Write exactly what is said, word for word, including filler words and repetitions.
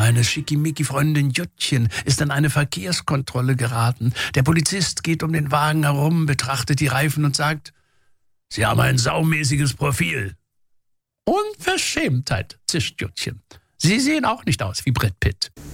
Meine Schickimicki-Freundin Juttchen ist an eine Verkehrskontrolle geraten. Der Polizist geht um den Wagen herum, betrachtet die Reifen und sagt: Sie haben ein saumäßiges Profil. Unverschämtheit, zischt Juttchen. Sie sehen auch nicht aus wie Brad Pitt.